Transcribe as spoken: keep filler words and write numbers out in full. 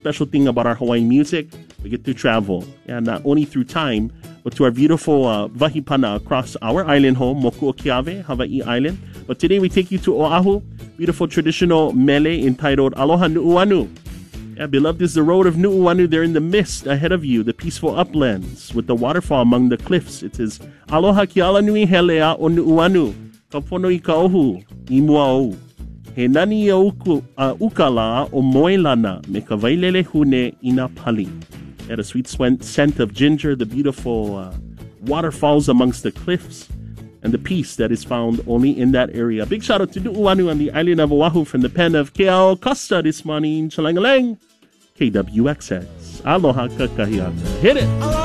Special thing about our Hawaiian music, we get to travel, and not only through time, but to our beautiful uh, Vahipana across our island home, Mokuokeawe, Hawaii Island. But today we take you to Oahu, beautiful traditional mele entitled Aloha Nu'uanu. Yeah, beloved is the road of Nu'uanu. They're in the mist ahead of you, the peaceful uplands with the waterfall among the cliffs. It says, Aloha ki ala nui helea o Nu'uanu, kapono I ka ohu, I mua ou. He nani ia uku, uh, ukala o moelana me ka wailele hune ina pali. Had a sweet scent of ginger, the beautiful uh, waterfalls amongst the cliffs, and the peace that is found only in that area. Big shout out to Nu'uanu on the island of Oahu from the pen of Ke Ao Costa this morning. Chalangalang, K W X X. Aloha kakahiaka. Hit it!